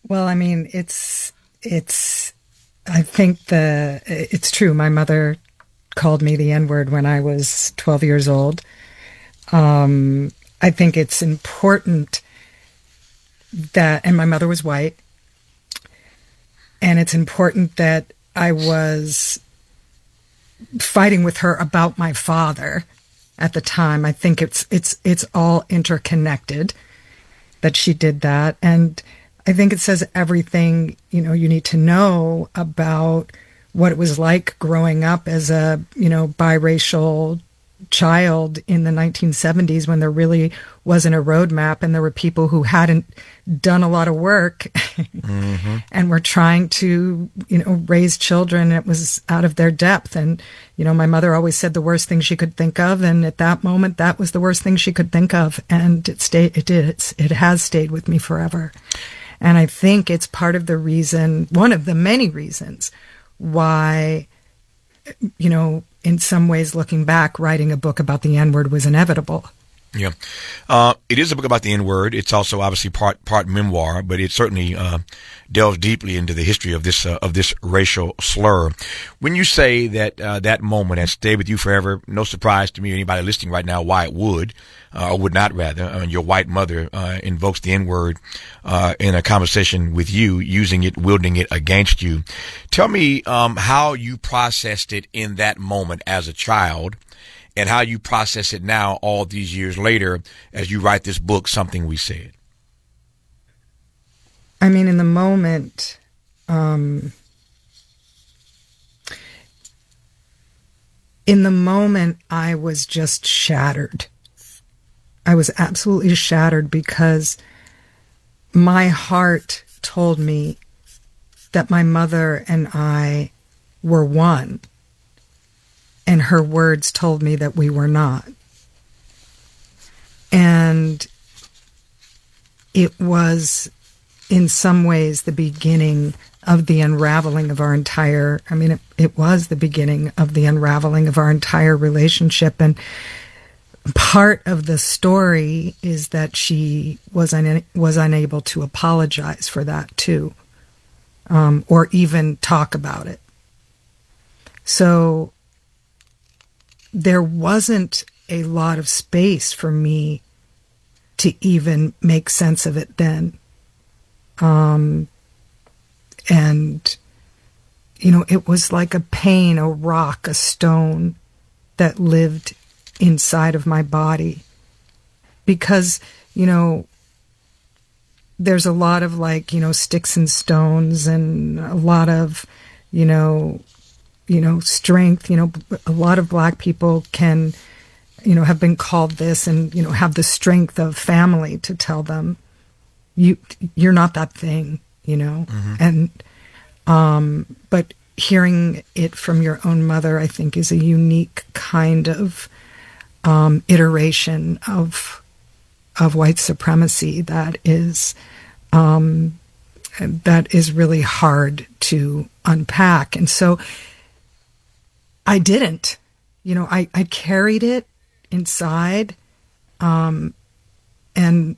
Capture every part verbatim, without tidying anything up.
Well, I mean, it's it's. I think the it's true. My mother called me the N word when I was twelve years old. Um, I think it's important that, and my mother was white, and it's important that I was fighting with her about my father at the time. I think it's it's it's all interconnected that she did that, and I think it says everything, you know, you need to know about what it was like growing up as a, you know, biracial child in the nineteen seventies when there really wasn't a roadmap and there were people who hadn't done a lot of work Mm-hmm. and were trying to, you know, raise children. It was out of their depth. And, you know, my mother always said the worst thing she could think of. And at that moment, that was the worst thing she could think of. And it stayed, it did, it's, it has stayed with me forever. And I think it's part of the reason, one of the many reasons why, you know, in some ways, looking back, writing a book about the N-word was inevitable. Yeah. Uh, it is a book about the N-word. It's also obviously part, part memoir, but it certainly, uh, delves deeply into the history of this, uh, of this racial slur. When you say that, uh, that moment has stayed with you forever, no surprise to me or anybody listening right now why it would, uh, or would not rather. Uh, your white mother, uh, invokes the N-word, uh, in a conversation with you, using it, wielding it against you. Tell me, um, how you processed it in that moment as a child, and how you process it now all these years later as you write this book, Something We Said. I mean, in the moment, um, in the moment, I was just shattered. I was absolutely shattered because my heart told me that my mother and I were one. And her words told me that we were not. And it was, in some ways, the beginning of the unraveling of our entire, I mean, it, it was the beginning of the unraveling of our entire relationship. And part of the story is that she was, un- was unable to apologize for that, too, um, or even talk about it. So there wasn't a lot of space for me to even make sense of it then. Um, and, you know, it was like a pain, a rock, a stone that lived inside of my body. Because, you know, there's a lot of like, you know, sticks and stones and a lot of, you know, you know, strength, you know, a lot of Black people can, you know, have been called this and, you know, have the strength of family to tell them, you, you're not that thing, you know, Mm-hmm. and, um, but hearing it from your own mother, I think is a unique kind of, um, iteration of, of white supremacy that is, um, that is really hard to unpack. And so, I didn't, you know, I, I carried it inside, um, and,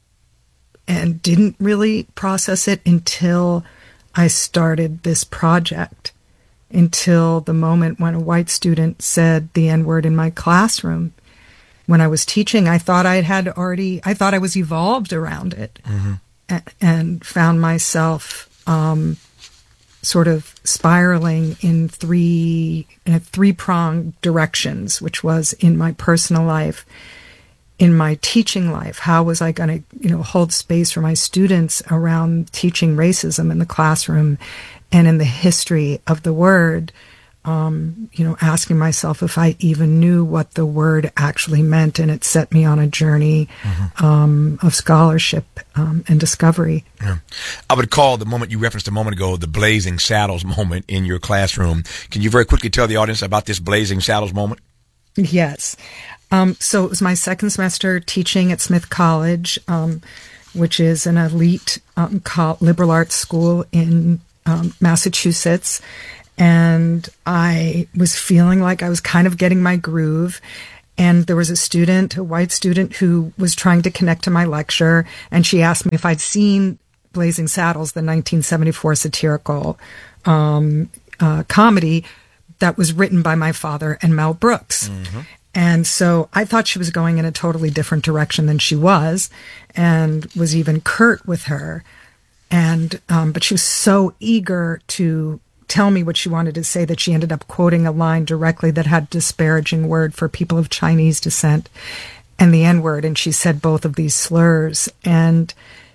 and didn't really process it until I started this project, until the moment when a white student said the N-word in my classroom. When I was teaching, I thought I had already, I thought I was evolved around it, Mm-hmm. and, and found myself, um, sort of spiraling in three in a three-pronged directions, which was in my personal life, in my teaching life. How was I going to, you know, hold space for my students around teaching racism in the classroom and in the history of the word? Um, you know, asking myself if I even knew what the word actually meant, and it set me on a journey Mm-hmm. um, of scholarship um, and discovery. Yeah. I would call the moment you referenced a moment ago the Blazing Saddles moment in your classroom. Can you very quickly tell the audience about this Blazing Saddles moment? Yes. Um, so it was my second semester teaching at Smith College, um, which is an elite um, co- liberal arts school in um, Massachusetts. And I was feeling like I was kind of getting my groove. And there was a student, a white student, who was trying to connect to my lecture. And she asked me if I'd seen Blazing Saddles, the nineteen seventy-four satirical um, uh, comedy that was written by my father and Mel Brooks. Mm-hmm. And so I thought she was going in a totally different direction than she was, and was even curt with her. And um, but she was so eager to tell me what she wanted to say that she ended up quoting a line directly that had disparaging word for people of Chinese descent and the N-word. And she said both of these slurs. And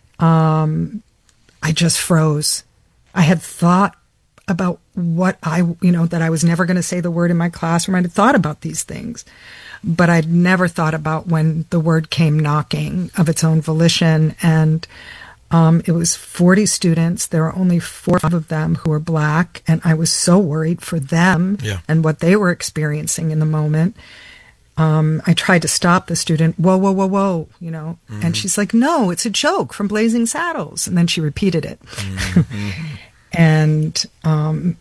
um, I just froze. I had thought about what I, you know, that I was never going to say the word in my classroom. I had thought about these things, but I'd never thought about when the word came knocking of its own volition. And um, it was forty students. There were only four of them who were black. And I was so worried for them yeah. and what they were experiencing in the moment. Um, I tried to stop the student. Whoa, whoa, whoa, whoa, you know, mm-hmm. and she's like, no, it's a joke from Blazing Saddles. And then she repeated it. Mm-hmm. And um,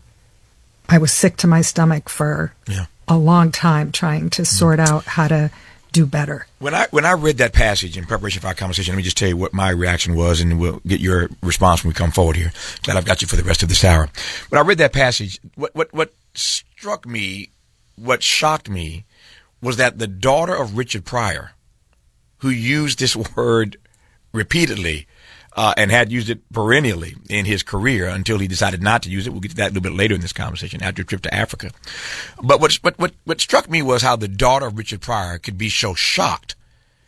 I was sick to my stomach for yeah. a long time trying to sort out how to do better. When I when I read that passage in preparation for our conversation, let me just tell you what my reaction was, and we'll get your response when we come forward here. Glad I've got you for the rest of this hour. When I read that passage, what what, what struck me, what shocked me, was that the daughter of Richard Pryor, who used this word repeatedly, Uh, and had used it perennially in his career until he decided not to use it. We'll get to that a little bit later in this conversation after a trip to Africa. But what, what, what, what struck me was how the daughter of Richard Pryor could be so shocked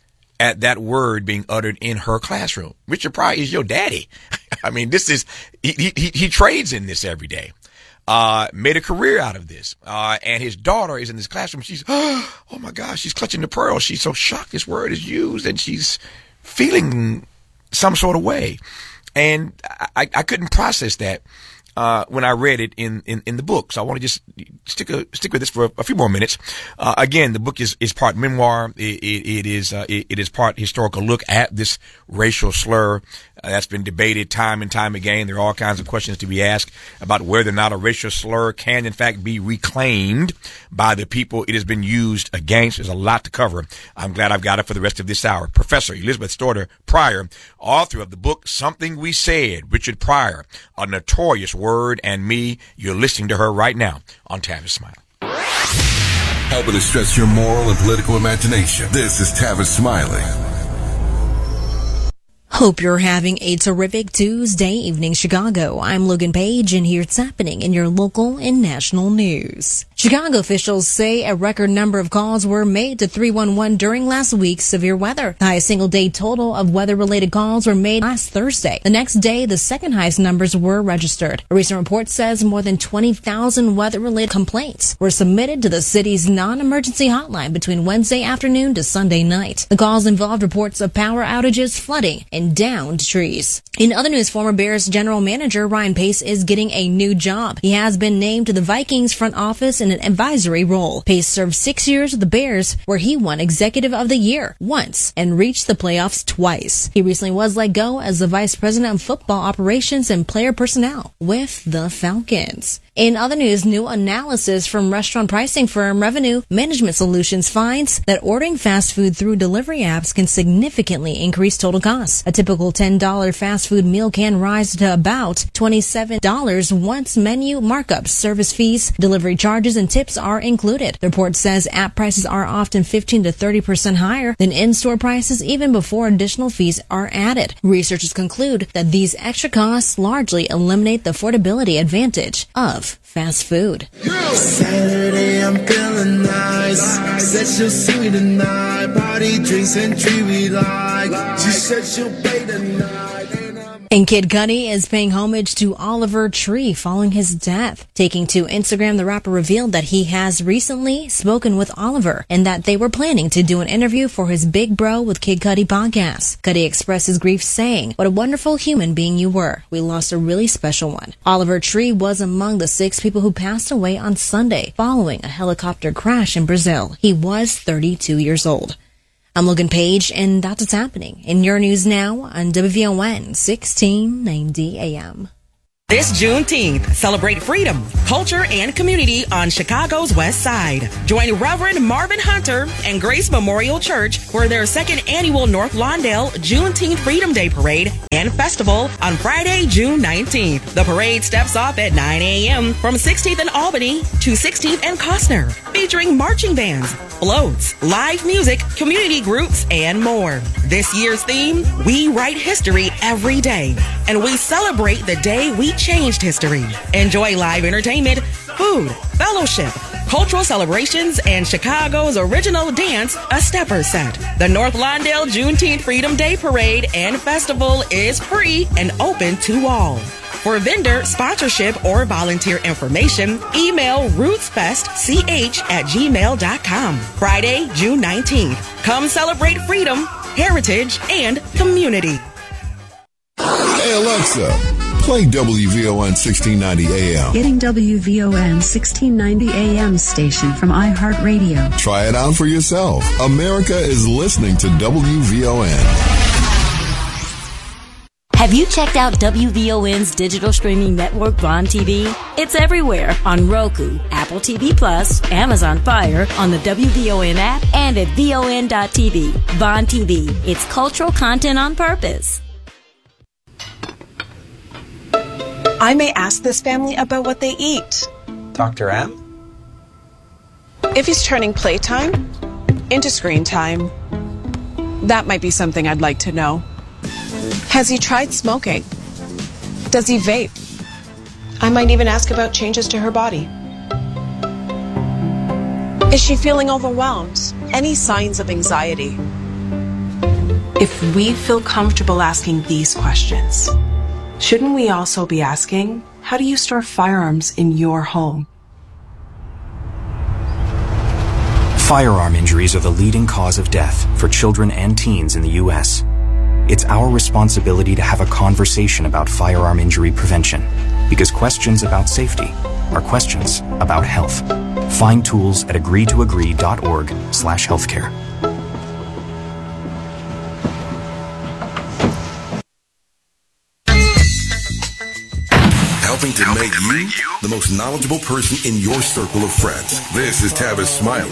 at that word being uttered in her classroom. Richard Pryor is your daddy. I mean, this is, he, he, he trades in this every day. Uh, made a career out of this. Uh, and his daughter is in this classroom. She's, oh my gosh, she's clutching the pearl. She's so shocked this word is used, and she's feeling some sort of way. And I, I couldn't process that uh, when I read it in, in, in the book. So I want to just stick a, stick with this for a, a few more minutes. Uh, again, the book is, is part memoir. It, it, it is uh, it, it is part historical look at this racial slur uh, that's been debated time and time again. There are all kinds of questions to be asked about whether or not a racial slur can in fact be reclaimed by the people it has been used against. There's a lot to cover. I'm glad I've got it for the rest of this hour. Professor Elizabeth Stoddard Pryor, author of the book Something We Said, Richard Pryor, A Notorious Word and Me. You're listening to her right now on Tavis Smile. Helping to stretch your moral and political imagination. This is Tavis Smiley. Hope you're having a terrific Tuesday evening, Chicago. I'm Logan Page, and here's what's happening in your local and national news. Chicago officials say a record number of calls were made to three one one during last week's severe weather. The highest single-day total of weather-related calls were made last Thursday. The next day, the second highest numbers were registered. A recent report says more than twenty thousand weather-related complaints were submitted to the city's non-emergency hotline between Wednesday afternoon to Sunday night. The calls involved reports of power outages, flooding, and downed trees. In other news, former Bears general manager Ryan Pace is getting a new job. He has been named to the Vikings front office in an advisory role. Pace served six years with the Bears, where he won Executive of the Year once and reached the playoffs twice. He recently was let go as the Vice President of Football Operations and Player Personnel with the Falcons. In other news, new analysis from restaurant pricing firm Revenue Management Solutions finds that ordering fast food through delivery apps can significantly increase total costs. A typical ten dollars fast food meal can rise to about twenty-seven dollars once menu markups, service fees, delivery charges, and tips are included. The report says app prices are often fifteen to thirty percent higher than in-store prices even before additional fees are added. Researchers conclude that these extra costs largely eliminate the affordability advantage of fast food. Saturday, I'm feeling nice. Said she'll see me tonight. Party, drinks, and tree we like. She said she'll pay tonight. And Kid Cudi is paying homage to Oliver Tree following his death. Taking to Instagram, the rapper revealed that he has recently spoken with Oliver and that they were planning to do an interview for his Big Bro with Kid Cudi podcast. Cudi expressed his grief saying, "What a wonderful human being you were. We lost a really special one." Oliver Tree was among the six people who passed away on Sunday following a helicopter crash in Brazil. He was thirty-two years old. I'm Logan Page, and that's what's happening in your news now on W V O N sixteen ninety A M. This Juneteenth, celebrate freedom, culture, and community on Chicago's West Side. Join Reverend Marvin Hunter and Grace Memorial Church for their second annual North Lawndale Juneteenth Freedom Day Parade and Festival on Friday, June nineteenth. The parade steps off at nine a.m. from sixteenth and Albany to sixteenth and Costner, featuring marching bands, floats, live music, community groups, and more. This year's theme, we write history every day, and we celebrate the day we changed history. Enjoy live entertainment, food, fellowship, cultural celebrations, and Chicago's original dance, A Stepper Set. The North Lawndale Juneteenth Freedom Day Parade and Festival is free and open to all. For vendor, sponsorship, or volunteer information, email rootsfestch at gmail dot com. Friday, June nineteenth. Come celebrate freedom, heritage, and community. Hey Alexa, play W V O N sixteen ninety A M. Getting W V O N sixteen ninety A M station from iHeartRadio. Try it out for yourself. America is listening to W V O N. Have you checked out W V O N's digital streaming network, Vaughn T V? It's everywhere on Roku, Apple T V Plus, Amazon Fire, on the W V O N app, and at V O N dot T V. Vaughn T V. It's cultural content on purpose. I may ask this family about what they eat. Doctor M? If he's turning playtime into screen time, that might be something I'd like to know. Has he tried smoking? Does he vape? I might even ask about changes to her body. Is she feeling overwhelmed? Any signs of anxiety? If we feel comfortable asking these questions, shouldn't we also be asking, how do you store firearms in your home? Firearm injuries are the leading cause of death for children and teens in the U S It's our responsibility to have a conversation about firearm injury prevention, because questions about safety are questions about health. Find tools at agree to agree dot org slash healthcare. Helping to make you the most knowledgeable person in your circle of friends. This is Tavis Smiley.